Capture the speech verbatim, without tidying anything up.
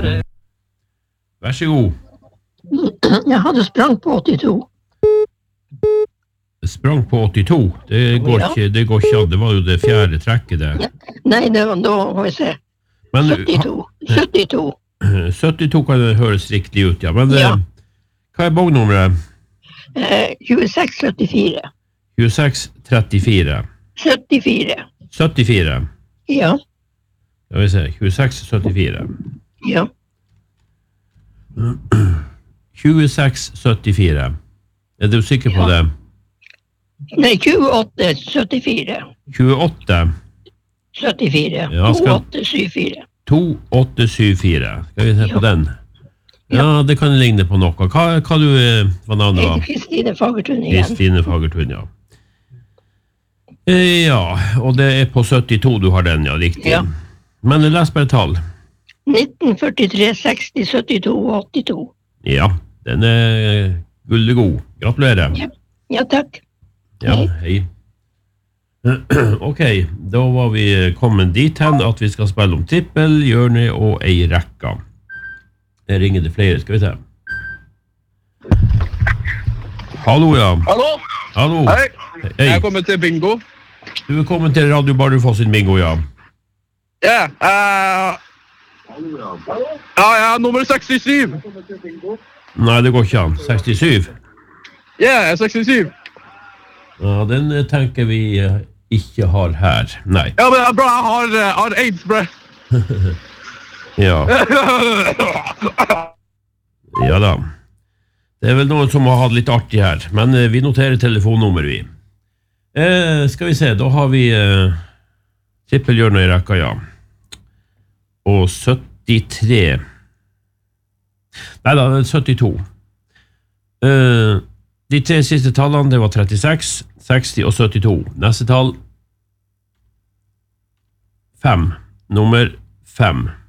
Vær så god. Jeg hadde sprang på åttito. Sprang på åttito? Det går, Ja. ikke, det går ikke an. Det var jo det fjerde trekket der. Ja. Nei, det var, da må vi se. Men, syttito. syttito. syttito kan det høres riktig ut, ja. Men Ja. eh, hva er bognummeret? Eh, tjueseks syttifire. tjueseks trettifire. syttifire. syttifire. Ja, Skal vi se. tjueseks syttifire. ja. tjueseks syttifire. Er du sikker på Ja. det? Nei, tjueåtte syttifire. tjueåtte syttifire. Ja, skal- tjueåtte syttifire. to åtte syv fire. Skal vi se på Ja. den? Ja, det kan ligne på noe. Hva, hva du eh, hva navnet var? Kristine Fagertun igjen. Kristine Fagertun, ja. Eh, Ja, og det er på syttito du har den, ja, riktig. Ja. Men les bare tall. nitten førtitre, seksti, syttito og åttito. Ja, den er gullegod. Gratulerer. Ja. Ja, takk. Ja, hei. Ok, da var vi kommet dit hen at vi skal spille om trippel, hjørne og ei rekka. Jeg ringer det flere, skal vi se. Hallo, ja. Hallo? Hallo. Hei. Hei. Jeg er kommet til bingo. Du er kommet til Radio Bardufoss sin bingo, ja. Ja, eh, ja, jeg er nummer sekstisju. Nei, det går ikke an. sekstisju. Ja, jeg er sekstisju. Ja, den eh, tenker vi eh, ikke har her. Nei. Ja, men det er bra, jeg har, eh, har AIDS, bro. Ja. Ja da. Det er vel noen som har hatt litt artig her, men eh, vi noterer telefonnummer, vi. Eh, skal vi se, da har vi eh, trippelhjørnet i rekka, ja. Og syttitre. Nei da, det er syttito. Eh, de tre siste tallene, det var trettiseks, seksti og syttito. Neste tall, fem. Nummer fem.